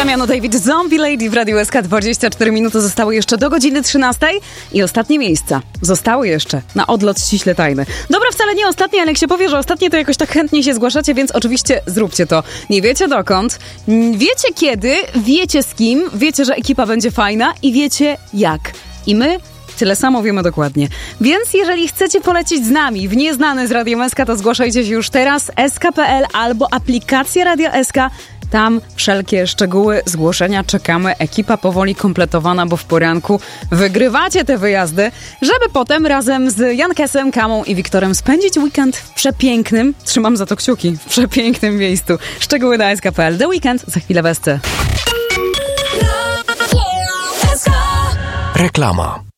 Damiano David, Zombie Lady w Radiu SK. 24 minuty zostały jeszcze do godziny 13 i ostatnie miejsca zostały jeszcze na odlot ściśle tajny. Dobra, wcale nie ostatnie, ale jak się powie, że ostatnie, to jakoś tak chętnie się zgłaszacie, więc oczywiście zróbcie to. Nie wiecie dokąd, wiecie kiedy, wiecie z kim, wiecie, że ekipa będzie fajna i wiecie jak. I my tyle samo wiemy dokładnie. Więc jeżeli chcecie polecieć z nami w nieznany z Radiem SK, to zgłaszajcie się już teraz, sk.pl albo aplikacja Radia SK. Tam wszelkie szczegóły, zgłoszenia czekamy. Ekipa powoli kompletowana, bo w poranku wygrywacie te wyjazdy, żeby potem razem z Jankesem, Kamą i Wiktorem spędzić weekend w przepięknym, trzymam za to kciuki, w przepięknym miejscu. Szczegóły na sk.pl. The Weekend za chwilę w SC. Reklama.